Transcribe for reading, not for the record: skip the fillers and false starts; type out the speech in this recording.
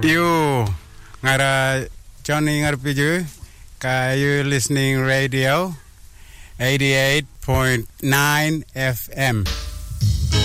You ngara Johnny ngarpiju you listening radio 88.9 FM.